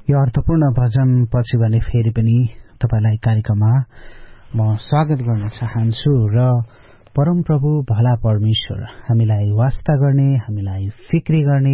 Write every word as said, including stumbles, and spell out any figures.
यो अर्थपूर्ण भजन पछि भने फेरि पनि तपाईलाई कार्यक्रममा म स्वागत गर्न चाहन्छु र परमप्रभु भला परमेश्वर हामीलाई वास्ता गर्ने, हामीलाई फिक्री गर्ने,